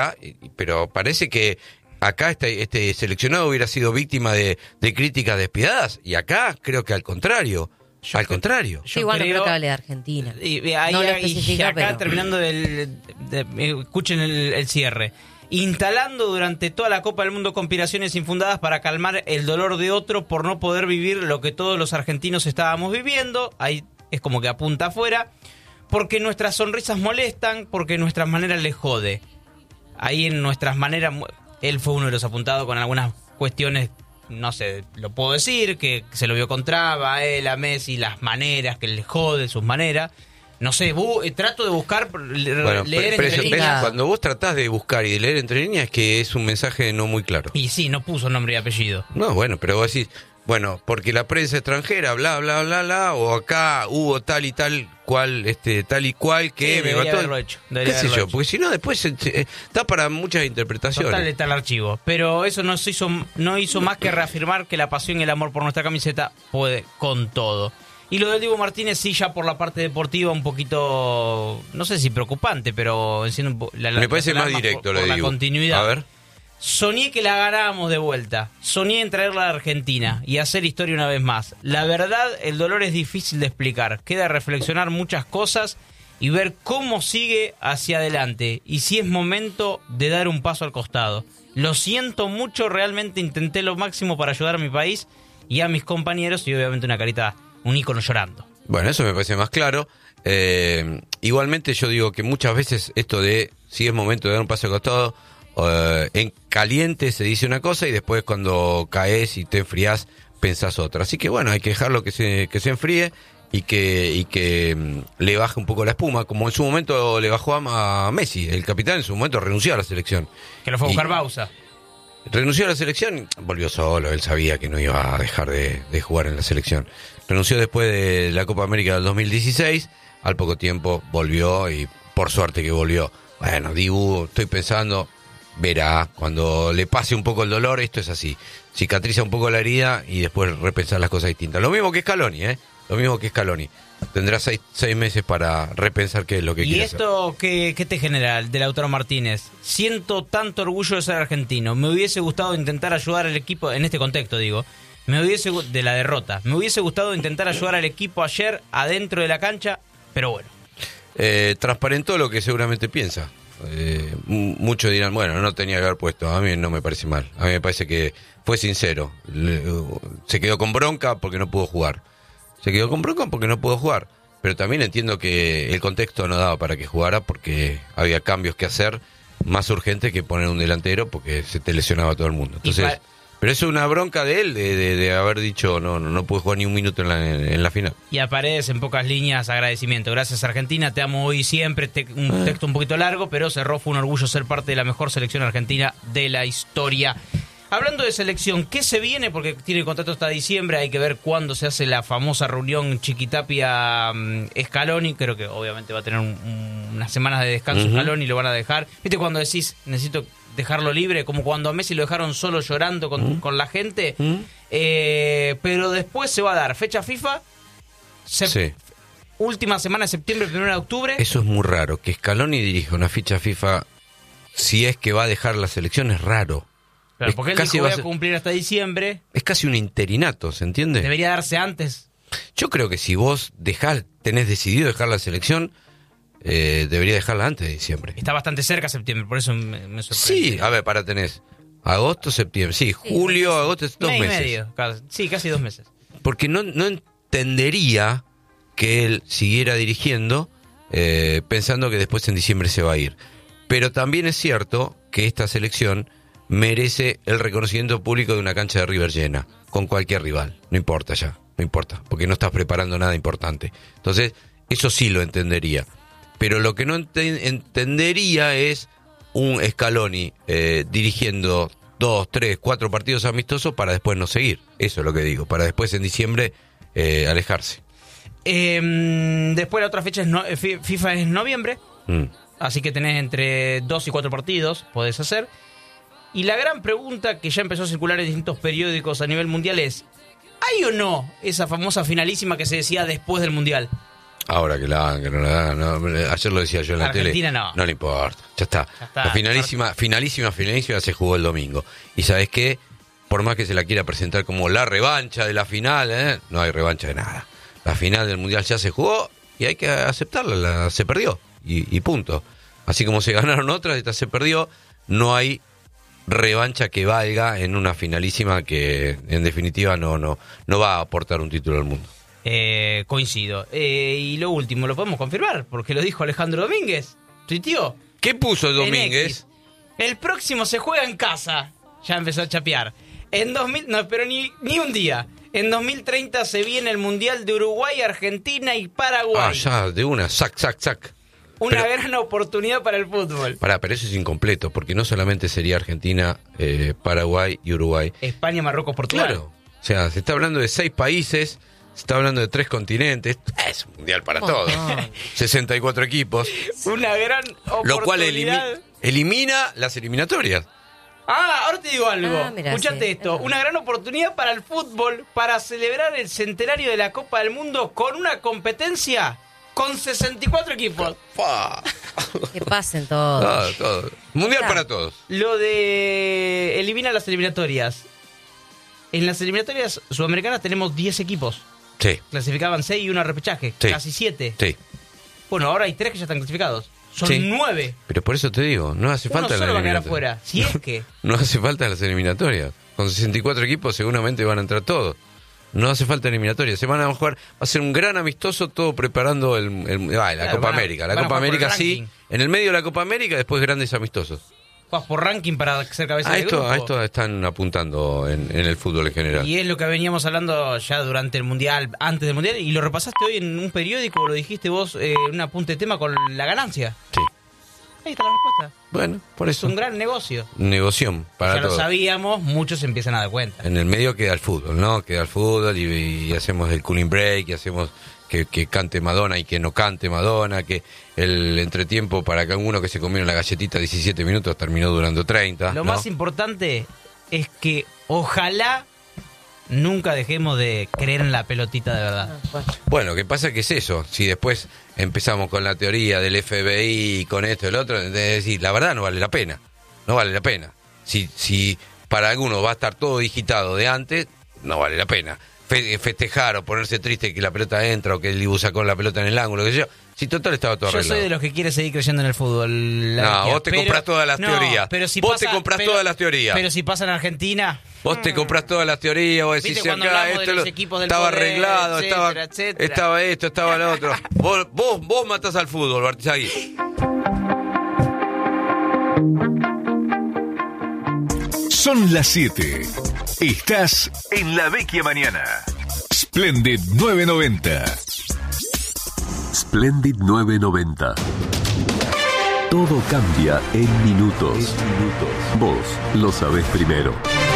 pero parece que acá este seleccionado hubiera sido víctima de críticas despiadadas, y acá creo que al contrario. Al contrario. Yo igual no creo que hable de Argentina. Y acá pero... terminando escuchen el cierre. Instalando durante toda la Copa del Mundo conspiraciones infundadas para calmar el dolor de otro por no poder vivir lo que todos los argentinos estábamos viviendo. Ahí es como que apunta afuera. Porque nuestras sonrisas molestan, porque nuestras maneras les jode. Ahí en nuestras maneras, él fue uno de los apuntados con algunas cuestiones. No sé, lo puedo decir, que se lo vio con Traba, a él, a Messi, las maneras, que le jode sus maneras. No sé, trato de buscar, leer entre líneas. Cuando vos tratás de buscar y de leer entre líneas, es que es un mensaje no muy claro. Y sí, no puso nombre y apellido. No, bueno, pero vos decís, bueno, porque la prensa extranjera, bla, bla, bla, bla, o acá hubo tal y tal cual, tal y cual que sí, me mató. Haberlo hecho, ¿Qué sé yo? Porque si no, después da para muchas interpretaciones. Total está el archivo. Pero eso no hizo más que reafirmar que la pasión y el amor por nuestra camiseta puede con todo. Y lo del Dibu Martínez, sí, ya por la parte deportiva, un poquito, no sé si preocupante, pero me parece más directo lo de la Dibu. Continuidad. A ver. Soñé que la ganábamos de vuelta. Soñé en traerla a Argentina y hacer historia una vez más. La verdad, el dolor es difícil de explicar. Queda reflexionar muchas cosas y ver cómo sigue hacia adelante. Y si es momento de dar un paso al costado. Lo siento mucho, realmente intenté lo máximo para ayudar a mi país y a mis compañeros. Y obviamente una carita, un ícono llorando. Bueno, eso me parece más claro. Igualmente yo digo que muchas veces esto de si es momento de dar un paso al costado... en caliente se dice una cosa y después cuando caes y te enfrías pensás otra. Así que bueno, hay que dejarlo que se enfríe y que le baje un poco la espuma, como en su momento le bajó a Messi. El capitán en su momento renunció a la selección. Que lo fue a buscar Bausa. Renunció a la selección, volvió solo, él sabía que no iba a dejar de jugar en la selección. Renunció después de la Copa América del 2016, al poco tiempo volvió y por suerte que volvió. Bueno, Dibu, estoy pensando... verá, cuando le pase un poco el dolor, esto es así. Cicatriza un poco la herida y después repensar las cosas distintas. Lo mismo que Scaloni, Lo mismo que Scaloni. Tendrá 6 meses para repensar qué es lo que quiere hacer. ¿Y esto qué te genera, de Lautaro Martínez? Siento tanto orgullo de ser argentino. Me hubiese gustado intentar ayudar al equipo, en este contexto digo, de la derrota. Me hubiese gustado intentar ayudar al equipo ayer adentro de la cancha, pero bueno. Transparentó lo que seguramente piensa. Muchos dirán, bueno, no tenía que haber puesto. A mí no me parece mal. A mí me parece que fue sincero. Se quedó con bronca porque no pudo jugar. Pero también entiendo que el contexto no daba para que jugara porque había cambios que hacer más urgentes que poner un delantero porque se te lesionaba todo el mundo. Entonces, pero eso es una bronca de él de haber dicho no pude jugar ni un minuto en la final. Y a Paredes en pocas líneas agradecimiento. Gracias Argentina, te amo hoy y siempre. Un texto un poquito largo, pero cerró, fue un orgullo ser parte de la mejor selección argentina de la historia. Hablando de selección, ¿qué se viene? Porque tiene el contrato hasta diciembre, hay que ver cuándo se hace la famosa reunión Chiquitapia-Scaloni. Creo que obviamente va a tener unas semanas de descanso Scaloni y lo van a dejar. ¿Viste cuando decís, necesito dejarlo libre? Como cuando a Messi lo dejaron solo llorando con la gente. Pero después se va a dar fecha FIFA, sí. Última semana de septiembre, 1 de octubre. Eso es muy raro, que Scaloni dirija una ficha FIFA si es que va a dejar la selección, es raro. Claro, porque él dijo voy a cumplir hasta diciembre. Es casi un interinato, ¿se entiende? Debería darse antes. Yo creo que si vos tenés decidido dejar la selección, debería dejarla antes de diciembre. Está bastante cerca septiembre, por eso me sorprende. Sí, a ver, tenés agosto, septiembre, sí, julio, agosto, 2 meses. Medio, sí, casi 2 meses. Porque no entendería que él siguiera dirigiendo pensando que después en diciembre se va a ir. Pero también es cierto que esta selección merece el reconocimiento público de una cancha de River llena, con cualquier rival, no importa, porque no estás preparando nada importante. Entonces, eso sí lo entendería. Pero lo que no entendería es un Scaloni dirigiendo 2, 3, 4 partidos amistosos para después no seguir. Eso es lo que digo, para después en diciembre alejarse. Después la otra fecha FIFA es noviembre, así que tenés entre 2 y 4 partidos, podés hacer. Y la gran pregunta que ya empezó a circular en distintos periódicos a nivel mundial es, ¿hay o no esa famosa finalísima que se decía después del Mundial? Ahora que la hagan, que no la hagan. No, ayer lo decía yo en la Argentina tele. no Le importa. Ya está. está. La finalísima se jugó el domingo. Y ¿sabes qué? Por más que se la quiera presentar como la revancha de la final, no hay revancha de nada. La final del Mundial ya se jugó y hay que aceptarla. Se perdió. Y punto. Así como se ganaron otras, esta se perdió. No hay revancha que valga en una finalísima que en definitiva no va a aportar un título al mundo. Coincido. Y lo último, ¿lo podemos confirmar? Porque lo dijo Alejandro Domínguez, tuiteó. ¿Qué puso Domínguez? X. El próximo se juega en casa. Ya empezó a chapear. No, pero ni un día. En 2030 se viene el Mundial de Uruguay, Argentina y Paraguay. Ya, de una, sac. Una gran oportunidad para el fútbol. Pero eso es incompleto, porque no solamente sería Argentina, Paraguay y Uruguay. España, Marruecos, Portugal. Claro. O sea, se está hablando de 6 países, se está hablando de 3 continentes. Es un mundial para todos. 64 equipos. Una gran oportunidad. Lo cual elimina las eliminatorias. Ahora te digo algo. Mirá, Escuchate sí, esto. Una gran oportunidad para el fútbol para celebrar el centenario de la Copa del Mundo con una competencia con 64 equipos. Que pasen todos. Todo. Mundial para todos. Lo de elimina las eliminatorias. En las eliminatorias sudamericanas tenemos 10 equipos. Sí. Clasificaban 6 y uno a repechaje. Sí. Casi 7. Sí. Bueno, ahora hay 3 que ya están clasificados. Son Sí. 9. Pero por eso te digo, no hace Uno falta la solo va a quedar eliminatoria. afuera. Si es que... No hace falta las eliminatorias. Con 64 equipos seguramente van a entrar todos. No hace falta eliminatoria. Se van a jugar, va a ser un gran amistoso, todo preparando la Copa América. La Copa América sí. En el medio de la Copa América, después grandes amistosos. Juegas por ranking para ser cabeza de grupo. A esto están apuntando en el fútbol en general. Y es lo que veníamos hablando ya durante el Mundial, antes del Mundial, y lo repasaste hoy en un periódico, lo dijiste vos, un apunte de tema con la ganancia. Sí. Ahí está la respuesta. Bueno, por Es eso. un gran negocio. Negoción para Ya todos. lo sabíamos, muchos se empiezan a dar cuenta. En el medio queda el fútbol, ¿no? Queda el fútbol y hacemos el cooling break, y hacemos que cante Madonna y que no cante Madonna, que el entretiempo para cada uno que se comieron la galletita 17 minutos terminó durando 30. Lo ¿no? más importante es que ojalá nunca dejemos de creer en la pelotita de verdad. Bueno, lo que pasa es que es eso. Si después empezamos con la teoría del FBI, con esto y el otro, es decir, la verdad no vale la pena. No vale la pena. Si para algunos va a estar todo digitado de antes, no vale la pena. Festejar o ponerse triste que la pelota entra o que el Dibu sacó la pelota en el ángulo, qué sé yo. Si total estaba todo Yo arreglado. soy de los que quiere seguir creyendo en el fútbol. No, vos te comprás todas las teorías. Pero si Vos pasa, te comprás todas las teorías. Pero si pasa en Argentina... Vos te comprás todas las teorías, vos decís ¿Viste cuando acá hablamos de esto los equipos del estaba poder, arreglado, etcétera, etcétera? estaba esto, estaba lo otro. Vos matás al fútbol, Bartizagui. Son las 7. Estás en La Vecchia Mañana. Splendid 990. Splendid 990. Todo cambia en minutos. Vos lo sabés primero.